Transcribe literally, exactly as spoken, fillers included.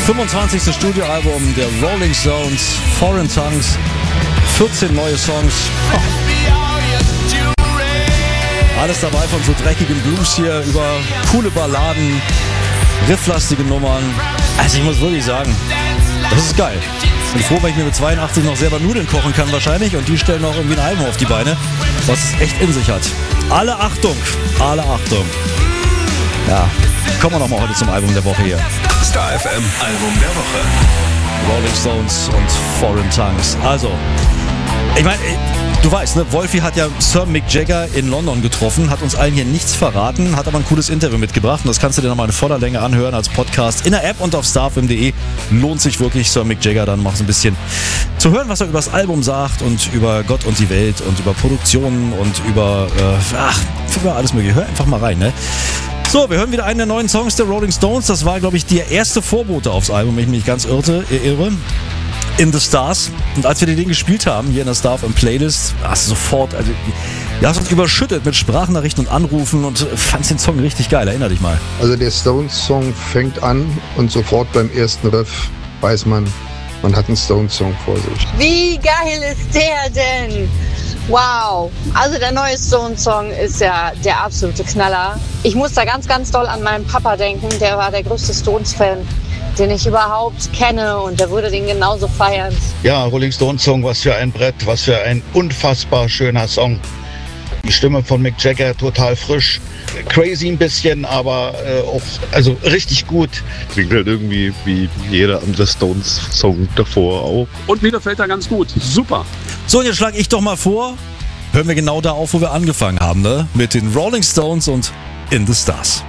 fünfundzwanzigste Studioalbum der Rolling Stones, Foreign Tongues, vierzehn neue Songs. Oh. Alles dabei von so dreckigem Blues hier über coole Balladen, rifflastige Nummern. Also ich muss wirklich sagen, das ist geil. Ich bin froh, wenn ich mir mit zweiundachtzig noch selber Nudeln kochen kann wahrscheinlich und die stellen noch irgendwie ein Album auf die Beine, was es echt in sich hat. Alle Achtung, alle Achtung. Ja, kommen wir noch mal heute zum Album der Woche hier. Star F M Album der Woche. Rolling Stones und Foreign Tongues. Also, ich meine, du weißt, ne, Wolfi hat ja Sir Mick Jagger in London getroffen, hat uns allen hier nichts verraten, hat aber ein cooles Interview mitgebracht und das kannst du dir nochmal in voller Länge anhören als Podcast in der App und auf starfm punkt de. Lohnt sich wirklich, Sir Mick Jagger dann mal so ein bisschen zu hören, was er über das Album sagt und über Gott und die Welt und über Produktionen und über, äh, ach, über alles mögliche. Hör einfach mal rein, ne? So, wir hören wieder einen der neuen Songs der Rolling Stones. Das war, glaube ich, der erste Vorbote aufs Album, wenn ich mich nicht ganz irrte, irre. In the Stars. Und als wir den Ding gespielt haben, hier in der Star F M Playlist, hast du sofort, also, ja, hast uns überschüttet mit Sprachnachrichten und Anrufen und fandst den Song richtig geil. Erinner dich mal. Also der Stones-Song fängt an und sofort beim ersten Riff weiß man, man hat einen Stones-Song vor sich. Wie geil ist der denn? Wow, also der neue Stones-Song ist ja der absolute Knaller. Ich muss da ganz, ganz doll an meinen Papa denken, der war der größte Stones-Fan, den ich überhaupt kenne und der würde den genauso feiern. Ja, Rolling Stones Song, was für ein Brett, was für ein unfassbar schöner Song. Die Stimme von Mick Jagger total frisch, crazy ein bisschen, aber äh, auch also richtig gut. Klingt halt irgendwie wie jeder andere Stones Song davor auch. Und wieder fällt er ganz gut, super. So, und jetzt schlage ich doch mal vor, hören wir genau da auf, wo wir angefangen haben, ne? Mit den Rolling Stones und In the Stars.